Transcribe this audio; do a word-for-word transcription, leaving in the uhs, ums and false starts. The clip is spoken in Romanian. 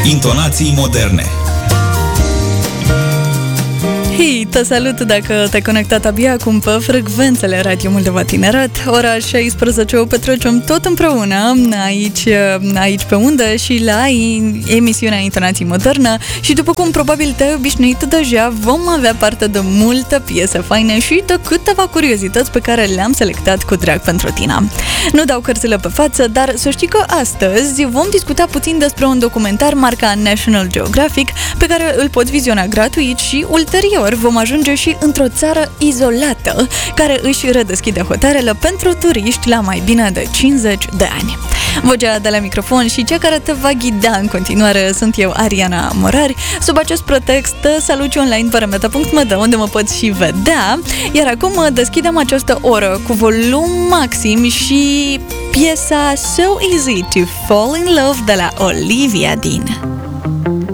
Intonații moderne. Hei, te salut dacă te-ai conectat abia acum pe frecvențele Radio Moldova Tineret. Ora șaisprezece o petrecem tot împreună aici, aici pe undă și la emisiunea Intonații Modernă. Și după cum probabil te-ai obișnuit deja, vom avea parte de multe piese faine și de câteva curiozități pe care le-am selectat cu drag pentru tine. Nu dau cărțile pe față, dar să știi că astăzi vom discuta puțin despre un documentar marca National Geographic pe care îl poți viziona gratuit și ulterior vom ajunge și într-o țară izolată care își redeschide hotarele pentru turiști la mai bine de cincizeci de ani. Vocea de la microfon și cea care te va ghida în continuare sunt eu, Ariana Morari. Sub acest pretext te salut online pe remeta punct m d, unde mă poți și vedea. Iar acum deschidem această oră cu volum maxim și piesa So Easy to Fall in Love de la Olivia Dean.